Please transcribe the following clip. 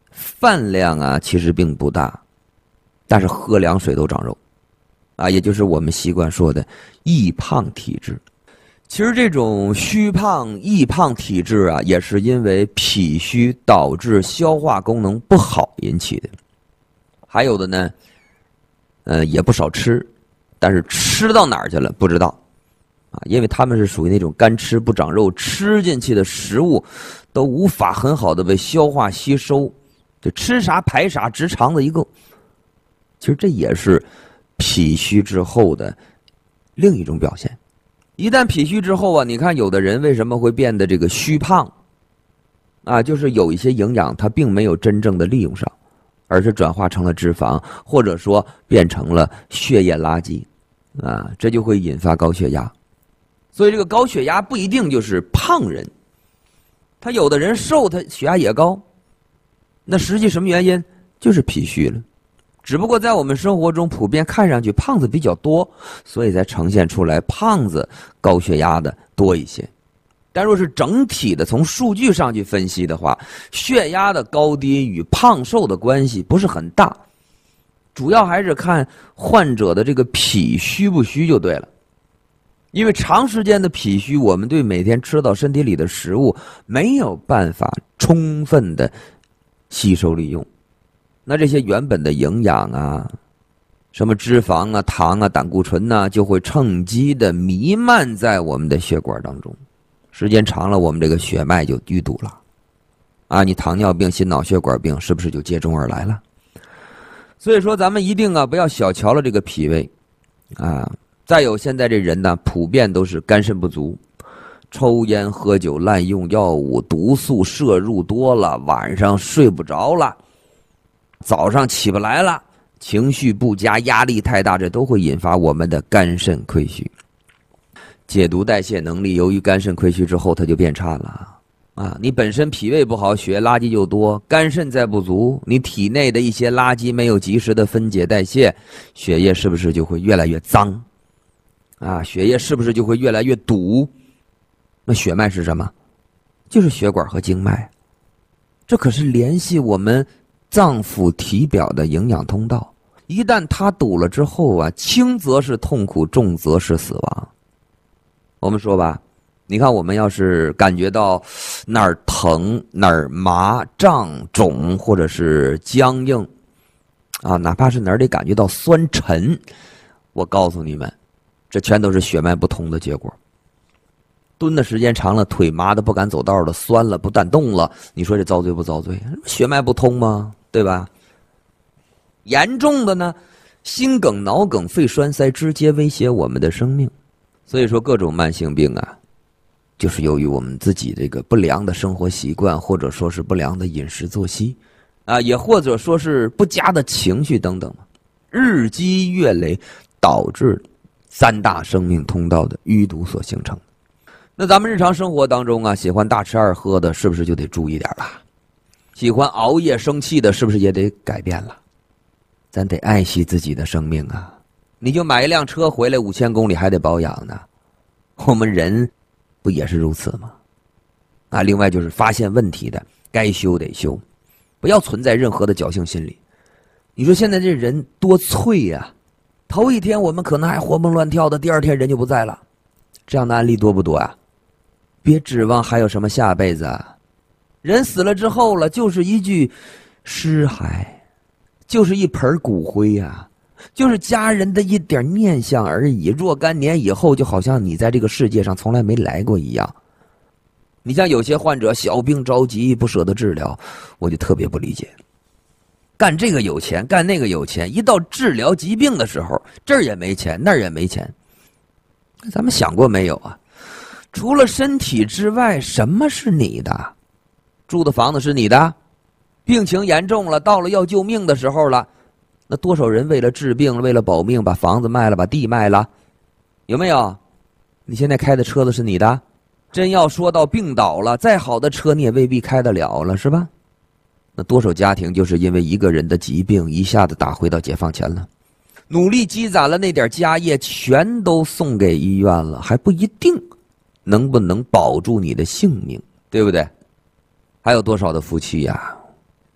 饭量啊其实并不大，但是喝凉水都长肉，也就是我们习惯说的易胖体质。其实这种虚胖、易胖体质啊，也是因为脾虚导致消化功能不好引起的。还有的呢，也不少吃，但是吃到哪儿去了不知道，因为他们是属于那种干吃不长肉，吃进去的食物都无法很好的被消化吸收，就吃啥排啥，直肠子一个。其实这也是脾虚之后的另一种表现。一旦脾虚之后啊，你看有的人为什么会变得这个虚胖就是有一些营养它并没有真正的利用上，而是转化成了脂肪，或者说变成了血液垃圾这就会引发高血压。所以这个高血压不一定就是胖人，他有的人瘦他血压也高，那实际什么原因？就是脾虚了。只不过在我们生活中普遍看上去胖子比较多，所以才呈现出来胖子高血压的多一些。但若是整体的从数据上去分析的话，血压的高低与胖瘦的关系不是很大，主要还是看患者的这个脾虚不虚就对了。因为长时间的脾虚，我们对每天吃到身体里的食物没有办法充分的吸收利用，那这些原本的营养什么脂肪糖胆固醇就会趁机的弥漫在我们的血管当中，时间长了我们这个血脉就淤堵了你糖尿病、心脑血管病是不是就接踵而来了？所以说咱们一定不要小瞧了这个脾胃再有现在这人普遍都是肝肾不足，抽烟喝酒滥用药物，毒素摄入多了，晚上睡不着了，早上起不来了，情绪不佳，压力太大，这都会引发我们的肝肾亏虚。解毒代谢能力由于肝肾亏虚之后它就变差了你本身脾胃不好，血液垃圾就多，肝肾再不足，你体内的一些垃圾没有及时的分解代谢，血液是不是就会越来越脏血液是不是就会越来越堵？那血脉是什么？就是血管和经脉，这可是联系我们脏腑体表的营养通道。一旦它堵了之后轻则是痛苦，重则是死亡。我们说吧，你看我们要是感觉到哪儿疼、哪儿麻、胀、肿，或者是僵硬哪怕是哪儿得感觉到酸沉，我告诉你们，这全都是血脉不通的结果。蹲的时间长了，腿麻的不敢走道了，酸了不敢动了，你说这遭罪不遭罪？血脉不通吗？对吧？严重的呢，心梗、脑梗、肺栓塞直接威胁我们的生命。所以说各种慢性病就是由于我们自己这个不良的生活习惯，或者说是不良的饮食作息也或者说是不佳的情绪等等日积月累导致三大生命通道的淤堵所形成。那咱们日常生活当中喜欢大吃二喝的，是不是就得注意点了？喜欢熬夜生气的，是不是也得改变了？咱得爱惜自己的生命你就买一辆车回来5000公里还得保养呢，我们人不也是如此吗？另外就是发现问题的，该修得修，不要存在任何的侥幸心理。你说现在这人多脆头一天我们可能还活蹦乱跳的，第二天人就不在了，这样的案例多不多别指望还有什么下辈子人死了之后了，就是一具尸骸，就是一盆骨灰就是家人的一点念想而已，若干年以后就好像你在这个世界上从来没来过一样。你像有些患者小病着急不舍得治疗，我就特别不理解，干这个有钱，干那个有钱，一到治疗疾病的时候，这儿也没钱，那儿也没钱。咱们想过没有除了身体之外，什么是你的？住的房子是你的？病情严重了，到了要救命的时候了，那多少人为了治病，为了保命，把房子卖了，把地卖了，有没有？你现在开的车子是你的？真要说到病倒了，再好的车你也未必开得了了，是吧？那多少家庭就是因为一个人的疾病一下子打回到解放前了，努力积攒了那点家业全都送给医院了，还不一定能不能保住你的性命，对不对？还有多少的夫妻